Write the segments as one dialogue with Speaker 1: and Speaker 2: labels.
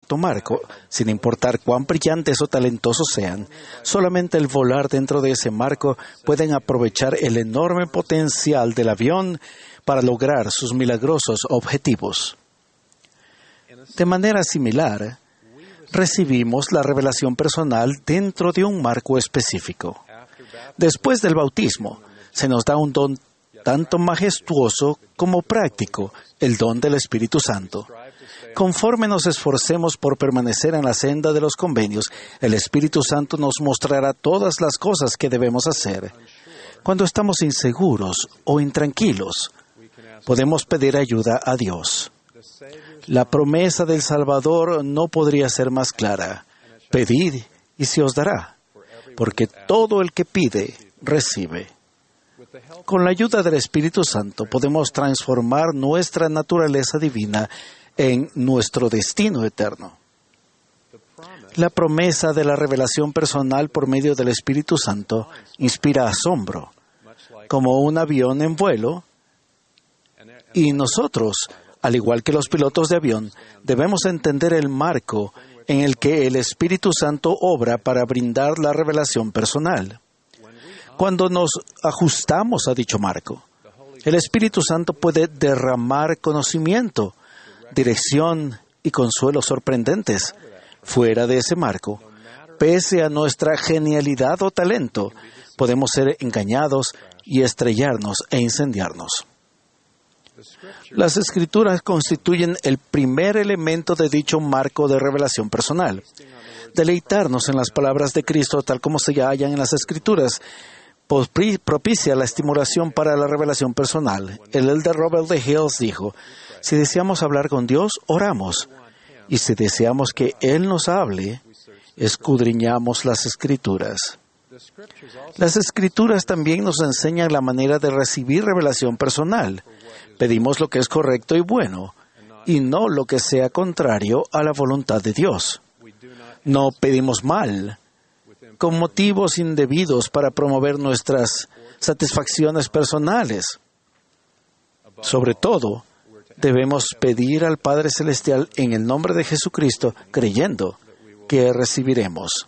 Speaker 1: correcto marco, sin importar cuán brillantes o talentosos sean, solamente al volar dentro de ese marco pueden aprovechar el enorme potencial del avión para lograr sus milagrosos objetivos. De manera similar, recibimos la revelación personal dentro de un marco específico. Después del bautismo, se nos da un don tanto majestuoso como práctico, el don del Espíritu Santo. Conforme nos esforcemos por permanecer en la senda de los convenios, el Espíritu Santo nos mostrará todas las cosas que debemos hacer. Cuando estamos inseguros o intranquilos, podemos pedir ayuda a Dios. La promesa del Salvador no podría ser más clara. Pedid y se os dará, porque todo el que pide, recibe. Con la ayuda del Espíritu Santo podemos transformar nuestra naturaleza divina en nuestro destino eterno. La promesa de la revelación personal por medio del Espíritu Santo inspira asombro, como un avión en vuelo, y nosotros, al igual que los pilotos de avión, debemos entender el marco en el que el Espíritu Santo obra para brindar la revelación personal. Cuando nos ajustamos a dicho marco, el Espíritu Santo puede derramar conocimiento, dirección y consuelo sorprendentes. Fuera de ese marco, pese a nuestra genialidad o talento, podemos ser engañados y estrellarnos e incendiarnos. Las Escrituras constituyen el primer elemento de dicho marco de revelación personal. Deleitarnos en las palabras de Cristo tal como se hallan en las Escrituras propicia la estimulación para la revelación personal. El elder Robert D. Hills dijo: si deseamos hablar con Dios, oramos. Y si deseamos que Él nos hable, escudriñamos las Escrituras. Las Escrituras también nos enseñan la manera de recibir revelación personal. Pedimos lo que es correcto y bueno, y no lo que sea contrario a la voluntad de Dios. No pedimos mal, con motivos indebidos para promover nuestras satisfacciones personales. Sobre todo, debemos pedir al Padre Celestial en el nombre de Jesucristo, creyendo que recibiremos.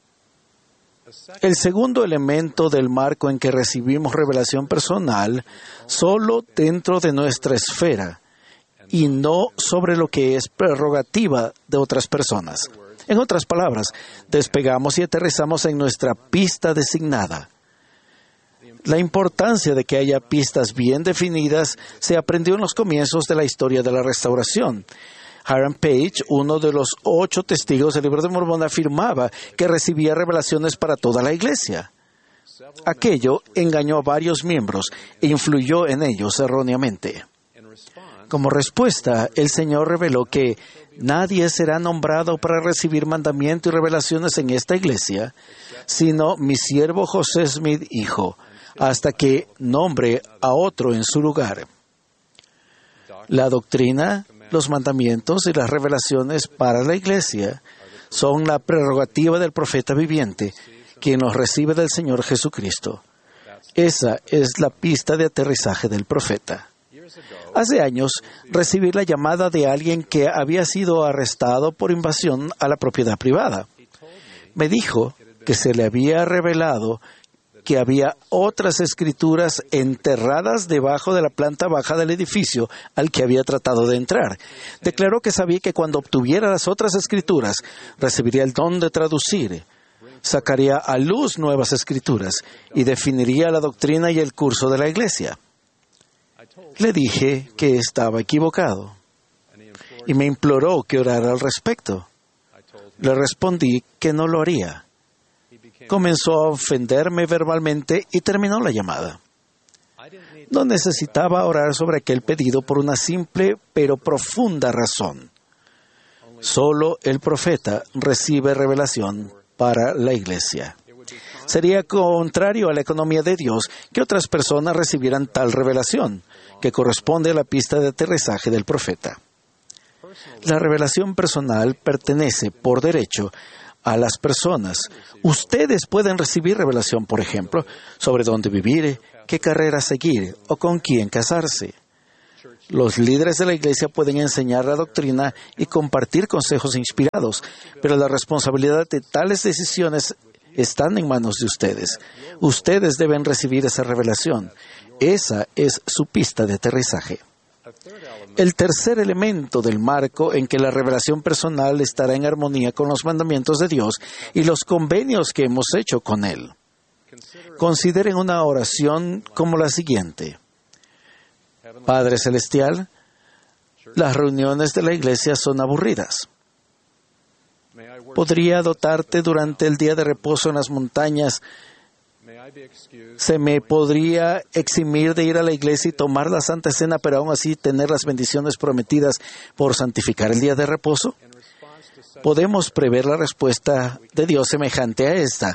Speaker 1: El segundo elemento del marco en que recibimos revelación personal, solo dentro de nuestra esfera y no sobre lo que es prerrogativa de otras personas. En otras palabras, despegamos y aterrizamos en nuestra pista designada. La importancia de que haya pistas bien definidas se aprendió en los comienzos de la historia de la restauración. Hiram Page, uno de los 8 testigos del Libro de Mormón, afirmaba que recibía revelaciones para toda la iglesia. Aquello engañó a varios miembros e influyó en ellos erróneamente. Como respuesta, el Señor reveló que nadie será nombrado para recibir mandamiento y revelaciones en esta iglesia, sino mi siervo José Smith, hijo, hasta que nombre a otro en su lugar. La doctrina, los mandamientos y las revelaciones para la iglesia son la prerrogativa del profeta viviente, quien los recibe del Señor Jesucristo. Esa es la pista de aterrizaje del profeta. Hace años recibí la llamada de alguien que había sido arrestado por invasión a la propiedad privada. Me dijo que se le había revelado que había otras escrituras enterradas debajo de la planta baja del edificio al que había tratado de entrar. Declaró que sabía que cuando obtuviera las otras escrituras, recibiría el don de traducir, sacaría a luz nuevas escrituras y definiría la doctrina y el curso de la iglesia. Le dije que estaba equivocado y me imploró que orara al respecto. Le respondí que no lo haría. Comenzó a ofenderme verbalmente y terminó la llamada. No necesitaba orar sobre aquel pedido por una simple pero profunda razón. Solo el profeta recibe revelación para la iglesia. Sería contrario a la economía de Dios que otras personas recibieran tal revelación, que corresponde a la pista de aterrizaje del profeta. La revelación personal pertenece, por derecho, a las personas. Ustedes pueden recibir revelación, por ejemplo, sobre dónde vivir, qué carrera seguir o con quién casarse. Los líderes de la Iglesia pueden enseñar la doctrina y compartir consejos inspirados, pero la responsabilidad de tales decisiones están en manos de ustedes. Ustedes deben recibir esa revelación. Esa es su pista de aterrizaje. El tercer elemento del marco en que la revelación personal estará en armonía con los mandamientos de Dios y los convenios que hemos hecho con Él. Consideren una oración como la siguiente. Padre Celestial, las reuniones de la Iglesia son aburridas. ¿Podría adoptarte durante el día de reposo en las montañas? ¿Se me podría eximir de ir a la iglesia y tomar la Santa Cena, pero aún así tener las bendiciones prometidas por santificar el día de reposo? Podemos prever la respuesta de Dios semejante a esta.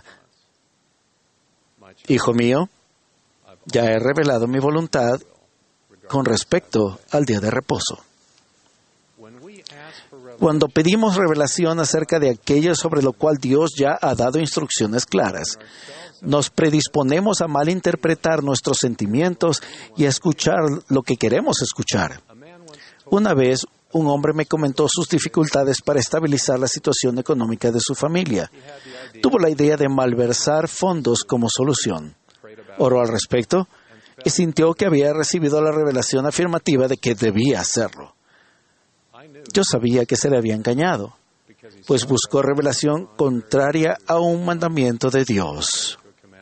Speaker 1: Hijo mío, ya he revelado mi voluntad con respecto al día de reposo. Cuando pedimos revelación acerca de aquello sobre lo cual Dios ya ha dado instrucciones claras, nos predisponemos a malinterpretar nuestros sentimientos y a escuchar lo que queremos escuchar. Una vez, un hombre me comentó sus dificultades para estabilizar la situación económica de su familia. Tuvo la idea de malversar fondos como solución. Oró al respecto y sintió que había recibido la revelación afirmativa de que debía hacerlo. Yo sabía que se le había engañado, pues buscó revelación contraria a un mandamiento de Dios.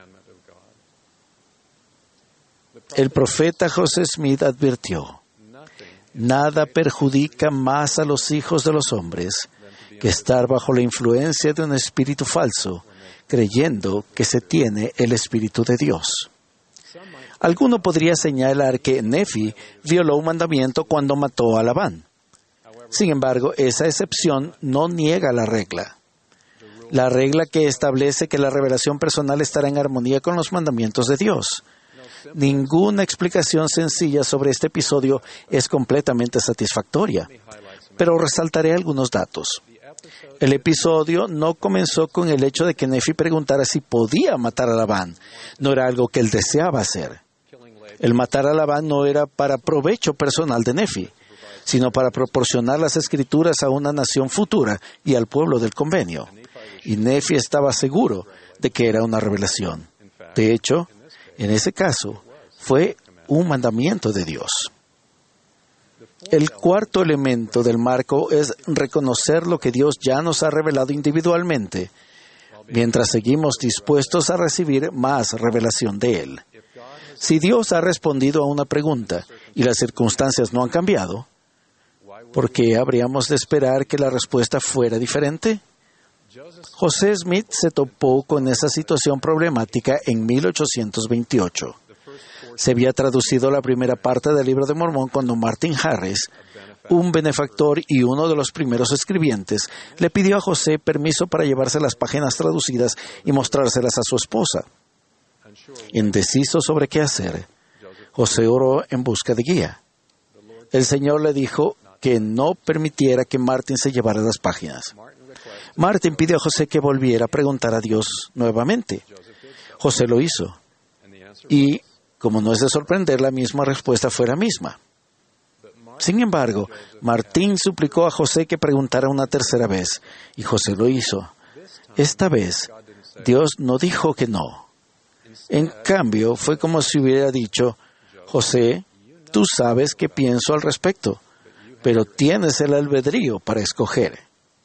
Speaker 1: El profeta José Smith advirtió: nada perjudica más a los hijos de los hombres que estar bajo la influencia de un espíritu falso, creyendo que se tiene el Espíritu de Dios. Alguno podría señalar que Nefi violó un mandamiento cuando mató a Labán. Sin embargo, esa excepción no niega la regla. La regla que establece que la revelación personal estará en armonía con los mandamientos de Dios. Ninguna explicación sencilla sobre este episodio es completamente satisfactoria, pero resaltaré algunos datos. El episodio no comenzó con el hecho de que Nefi preguntara si podía matar a Labán. No era algo que él deseaba hacer. El matar a Labán no era para provecho personal de Nefi, sino para proporcionar las escrituras a una nación futura y al pueblo del convenio. Y Nefi estaba seguro de que era una revelación. De hecho, en ese caso, fue un mandamiento de Dios. El cuarto elemento del marco es reconocer lo que Dios ya nos ha revelado individualmente, mientras seguimos dispuestos a recibir más revelación de Él. Si Dios ha respondido a una pregunta y las circunstancias no han cambiado, ¿por qué habríamos de esperar que la respuesta fuera diferente? José Smith se topó con esa situación problemática en 1828. Se había traducido la primera parte del Libro de Mormón cuando Martin Harris, un benefactor y uno de los primeros escribientes, le pidió a José permiso para llevarse las páginas traducidas y mostrárselas a su esposa. Indeciso sobre qué hacer, José oró en busca de guía. El Señor le dijo que no permitiera que Martin se llevara las páginas. Martin pidió a José que volviera a preguntar a Dios nuevamente. José lo hizo. Y, como no es de sorprender, la misma respuesta fue la misma. Sin embargo, Martín suplicó a José que preguntara una tercera vez, y José lo hizo. Esta vez, Dios no dijo que no. En cambio, fue como si hubiera dicho: José, tú sabes qué pienso al respecto, pero tienes el albedrío para escoger.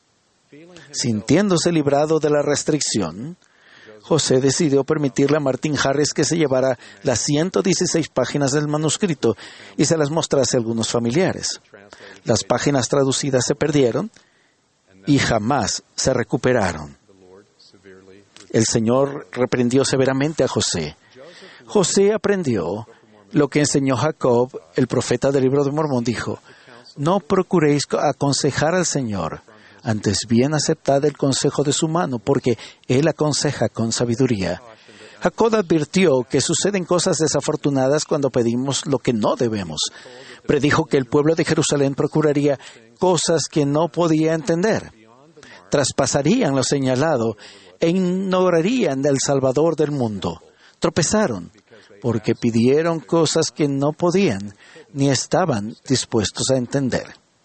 Speaker 1: Sintiéndose librado de la restricción, José decidió permitirle a Martin Harris que se llevara las 116 páginas del manuscrito y se las mostrase a algunos familiares. Las páginas traducidas se perdieron y jamás se recuperaron. El Señor reprendió severamente a José. José aprendió lo que enseñó Jacob, el profeta del Libro de Mormón. Dijo: no procuréis aconsejar al Señor, antes bien aceptad el consejo de su mano, porque Él aconseja con sabiduría. Jacob advirtió que suceden cosas desafortunadas cuando pedimos lo que no debemos. Predijo que el pueblo de Jerusalén procuraría cosas que no podía entender. Traspasarían lo señalado e ignorarían al Salvador del mundo. Tropezaron porque pidieron cosas que no podían ni estaban dispuestos a entender.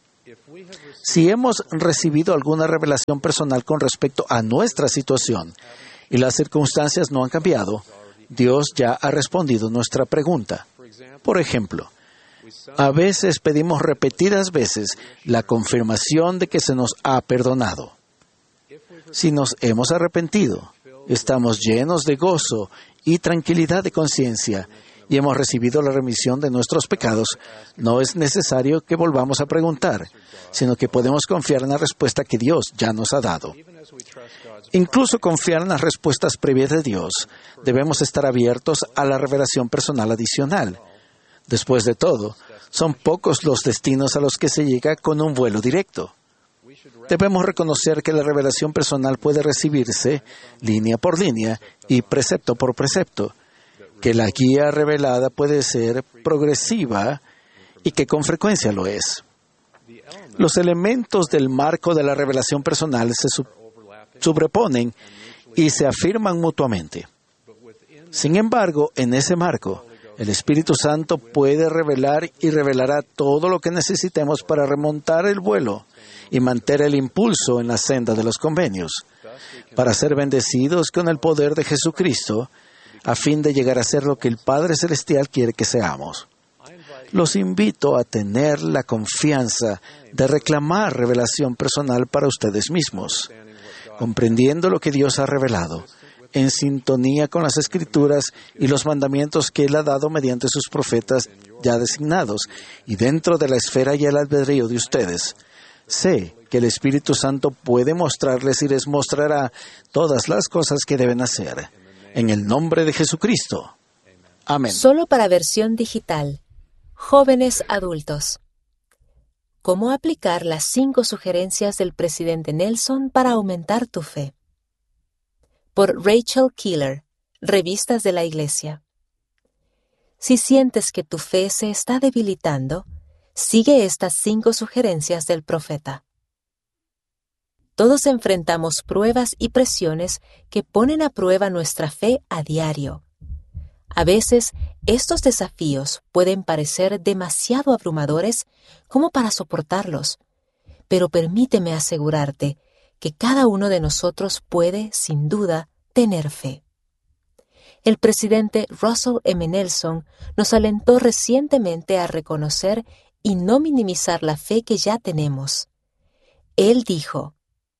Speaker 1: Si hemos recibido alguna revelación personal con respecto a nuestra situación y las circunstancias no han cambiado, Dios ya ha respondido nuestra pregunta. Por ejemplo, a veces pedimos repetidas veces la confirmación de que se nos ha perdonado. Si nos hemos arrepentido, estamos llenos de gozo y tranquilidad de conciencia y hemos recibido la remisión de nuestros pecados, no es necesario que volvamos a preguntar, sino que podemos confiar en la respuesta que Dios ya nos ha dado. Incluso confiar en las respuestas previas de Dios, debemos estar abiertos a la revelación personal adicional. Después de todo, son pocos los destinos a los que se llega con un vuelo directo. Debemos reconocer que la revelación personal puede recibirse línea por línea y precepto por precepto, que la guía revelada puede ser progresiva y que con frecuencia lo es. Los elementos del marco de la revelación personal se sobreponen y se afirman mutuamente. Sin embargo, en ese marco, el Espíritu Santo puede revelar y revelará todo lo que necesitemos para remontar el vuelo y mantener el impulso en la senda de los convenios, para ser bendecidos con el poder de Jesucristo, a fin de llegar a ser lo que el Padre Celestial quiere que seamos. Los invito a tener la confianza de reclamar revelación personal para ustedes mismos, comprendiendo lo que Dios ha revelado, en sintonía con las Escrituras y los mandamientos que Él ha dado mediante sus profetas ya designados, y dentro de la esfera y el albedrío de ustedes. Sé que el Espíritu Santo puede mostrarles y les mostrará todas las cosas que deben hacer. En el nombre de Jesucristo. Amén.
Speaker 2: Solo para versión digital. Jóvenes adultos. ¿Cómo aplicar las 5 sugerencias del presidente Nelson para aumentar tu fe? Por Rachel Keeler, Revistas de la Iglesia. Si sientes que tu fe se está debilitando, sigue estas 5 sugerencias del profeta. Todos enfrentamos pruebas y presiones que ponen a prueba nuestra fe a diario. A veces, estos desafíos pueden parecer demasiado abrumadores como para soportarlos, pero permíteme asegurarte que cada uno de nosotros puede, sin duda, tener fe. El presidente Russell M. Nelson nos alentó recientemente a reconocer y no minimizar la fe que ya tenemos. Él dijo: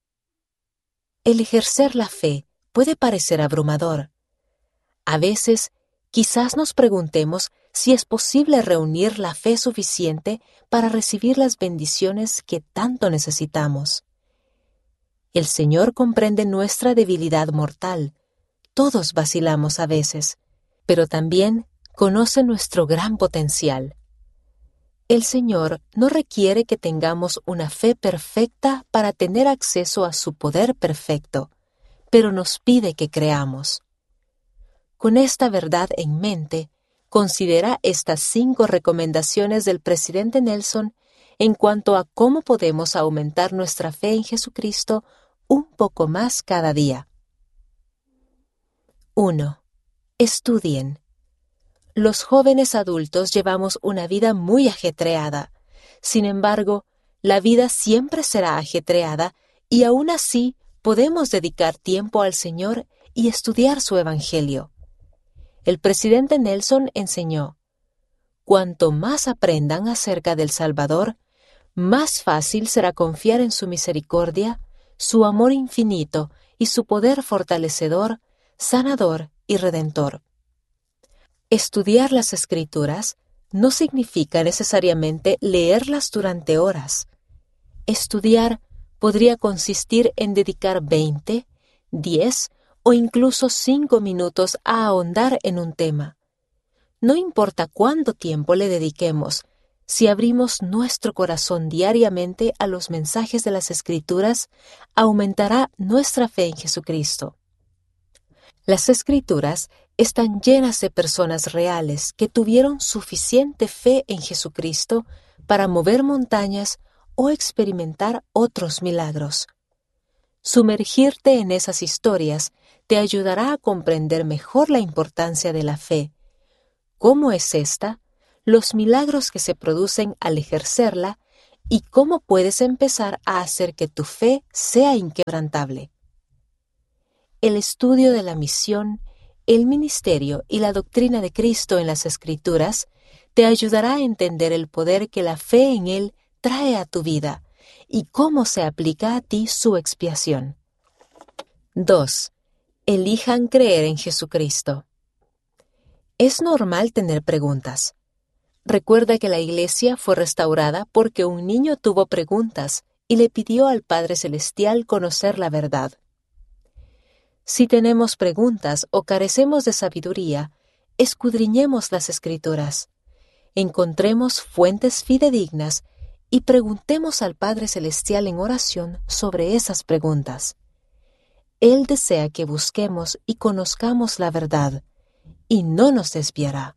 Speaker 2: el ejercer la fe puede parecer abrumador. A veces, quizás nos preguntemos si es posible reunir la fe suficiente para recibir las bendiciones que tanto necesitamos. El Señor comprende nuestra debilidad mortal. Todos vacilamos a veces, pero también conoce nuestro gran potencial. El Señor no requiere que tengamos una fe perfecta para tener acceso a su poder perfecto, pero nos pide que creamos. Con esta verdad en mente, considera estas 5 recomendaciones del presidente Nelson en cuanto a cómo podemos aumentar nuestra fe en Jesucristo un poco más cada día. 1. Estudien. Los jóvenes adultos llevamos una vida muy ajetreada. Sin embargo, la vida siempre será ajetreada y aún así podemos dedicar tiempo al Señor y estudiar su Evangelio. El presidente Nelson enseñó: cuanto más aprendan acerca del Salvador, más fácil será confiar en su misericordia, su amor infinito y su poder fortalecedor, sanador y redentor. Estudiar las Escrituras no significa necesariamente leerlas durante horas. Estudiar podría consistir en dedicar 20, 10 o incluso 5 minutos a ahondar en un tema. No importa cuánto tiempo le dediquemos, si abrimos nuestro corazón diariamente a los mensajes de las Escrituras, aumentará nuestra fe en Jesucristo. Las Escrituras están llenas de personas reales que tuvieron suficiente fe en Jesucristo para mover montañas o experimentar otros milagros. Sumergirte en esas historias te ayudará a comprender mejor la importancia de la fe, cómo es esta, los milagros que se producen al ejercerla y cómo puedes empezar a hacer que tu fe sea inquebrantable. El estudio de la misión, el ministerio y la doctrina de Cristo en las Escrituras te ayudará a entender el poder que la fe en Él trae a tu vida y cómo se aplica a ti su expiación. 2. Elijan creer en Jesucristo. Es normal tener preguntas. Recuerda que la iglesia fue restaurada porque un niño tuvo preguntas y le pidió al Padre Celestial conocer la verdad. Si tenemos preguntas o carecemos de sabiduría, escudriñemos las Escrituras, encontremos fuentes fidedignas y preguntemos al Padre Celestial en oración sobre esas preguntas. Él desea que busquemos y conozcamos la verdad, y no nos desviará.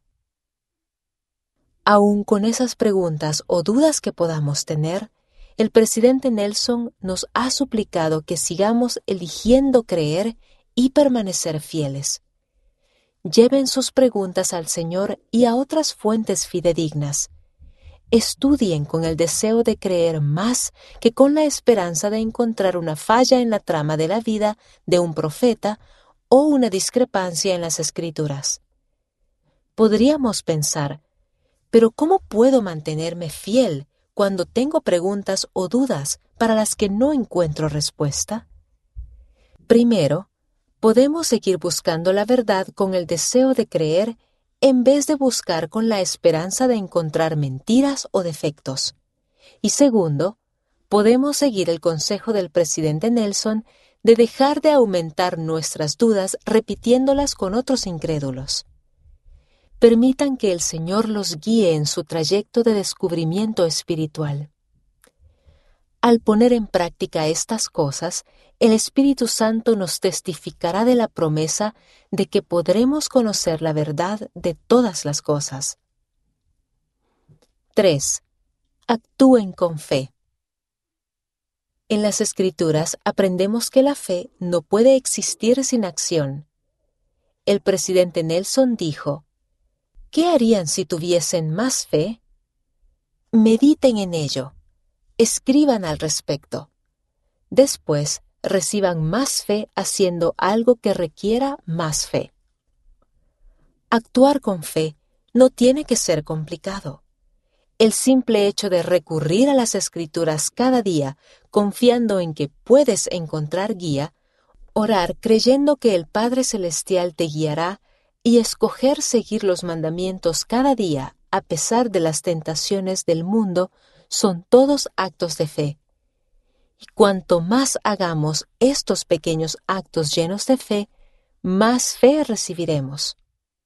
Speaker 2: Aún con esas preguntas o dudas que podamos tener, el presidente Nelson nos ha suplicado que sigamos eligiendo creer y permanecer fieles. Lleven sus preguntas al Señor y a otras fuentes fidedignas. Estudien con el deseo de creer más que con la esperanza de encontrar una falla en la trama de la vida de un profeta o una discrepancia en las Escrituras. Podríamos pensar, ¿pero cómo puedo mantenerme fiel cuando tengo preguntas o dudas para las que no encuentro respuesta? Primero, podemos seguir buscando la verdad con el deseo de creer en vez de buscar con la esperanza de encontrar mentiras o defectos. Y segundo, podemos seguir el consejo del presidente Nelson de dejar de aumentar nuestras dudas repitiéndolas con otros incrédulos. Permitan que el Señor los guíe en su trayecto de descubrimiento espiritual. Al poner en práctica estas cosas, el Espíritu Santo nos testificará de la promesa de que podremos conocer la verdad de todas las cosas. 3. Actúen con fe. En las Escrituras aprendemos que la fe no puede existir sin acción. El presidente Nelson dijo, ¿qué harían si tuviesen más fe? Mediten en ello. Escriban al respecto. Después, reciban más fe haciendo algo que requiera más fe. Actuar con fe no tiene que ser complicado. El simple hecho de recurrir a las Escrituras cada día, confiando en que puedes encontrar guía, orar creyendo que el Padre Celestial te guiará y escoger seguir los mandamientos cada día a pesar de las tentaciones del mundo, son todos actos de fe. Y cuanto más hagamos estos pequeños actos llenos de fe, más fe recibiremos.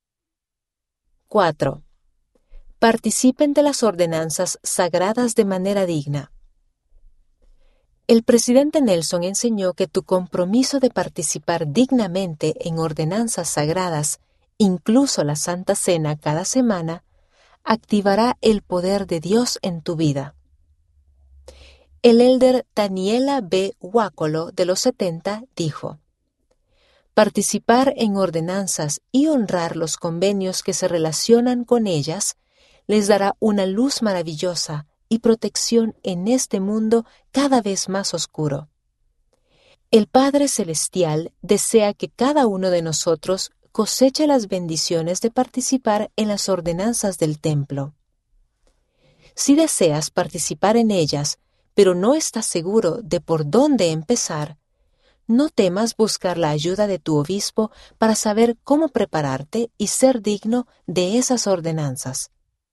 Speaker 2: 4. Participen de las ordenanzas sagradas de manera digna. El presidente Nelson enseñó que tu compromiso de participar dignamente en ordenanzas sagradas, incluso la Santa Cena cada semana, activará el poder de Dios en tu vida. El elder Daniela B. Huácolo, de los 70, dijo: participar en ordenanzas y honrar los convenios que se relacionan con ellas les dará una luz maravillosa y protección en este mundo cada vez más oscuro. El Padre Celestial desea que cada uno de nosotros coseche las bendiciones de participar en las ordenanzas del templo. Si deseas participar en ellas, pero no estás seguro de por dónde empezar, no temas buscar la ayuda de tu obispo para saber cómo prepararte y ser digno de esas ordenanzas.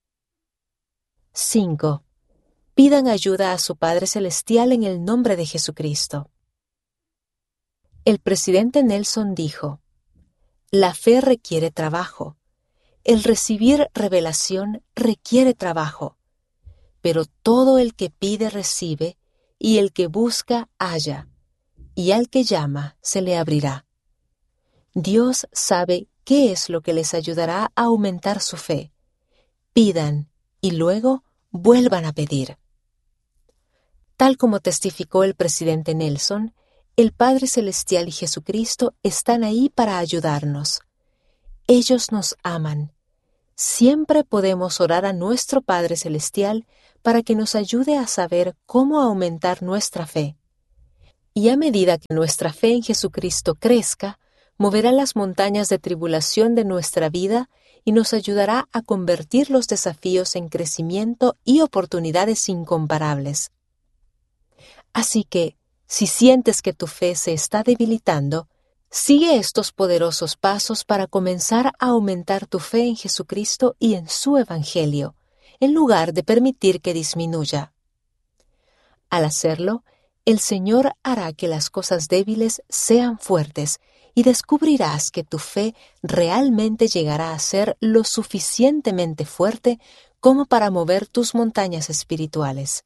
Speaker 2: 5. Pidan ayuda a su Padre Celestial en el nombre de Jesucristo. El presidente Nelson dijo: la fe requiere trabajo. El recibir revelación requiere trabajo. Pero todo el que pide recibe, y el que busca halla, y al que llama se le abrirá. Dios sabe qué es lo que les ayudará a aumentar su fe. Pidan y luego vuelvan a pedir. Tal como testificó el presidente Nelson, el Padre Celestial y Jesucristo están ahí para ayudarnos. Ellos nos aman. siempre podemos orar a nuestro Padre Celestial para que nos ayude a saber cómo aumentar nuestra fe. Y a medida que nuestra fe en Jesucristo crezca, moverá las montañas de tribulación de nuestra vida y nos ayudará a convertir los desafíos en crecimiento y oportunidades incomparables. Así que, si sientes que tu fe se está debilitando, sigue estos poderosos pasos para comenzar a aumentar tu fe en Jesucristo y en su Evangelio, en lugar de permitir que disminuya. Al hacerlo, el Señor hará que las cosas débiles sean fuertes y descubrirás que tu fe realmente llegará a ser lo suficientemente fuerte como para mover tus montañas espirituales.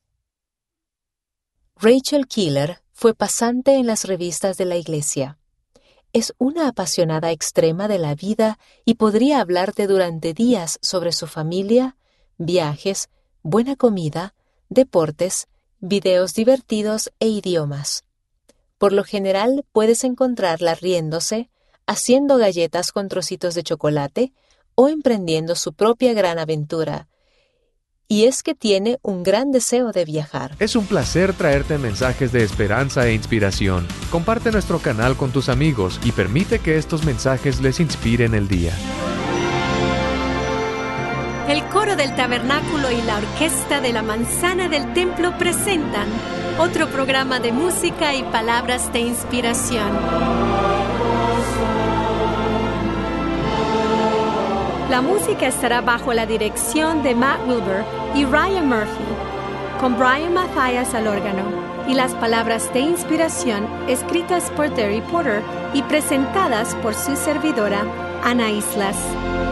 Speaker 2: Rachel Keeler fue pasante en las revistas de la Iglesia. Es una apasionada extrema de la vida y podría hablarte durante días sobre su familia, viajes, buena comida, deportes, videos divertidos e idiomas. Por lo general puedes encontrarla riéndose, haciendo galletas con trocitos de chocolate o emprendiendo su propia gran aventura. Y es que tiene un gran deseo de viajar.
Speaker 3: Es un placer traerte mensajes de esperanza e inspiración. Comparte nuestro canal con tus amigos y permite que estos mensajes les inspiren el día.
Speaker 4: El coro del tabernáculo y la orquesta de la manzana del templo presentan otro programa de música y palabras de inspiración. La música estará bajo la dirección de Matt Wilbur y Ryan Murphy, con Brian Mathias al órgano, y las palabras de inspiración escritas por Terry Porter y presentadas por su servidora, Ana Islas.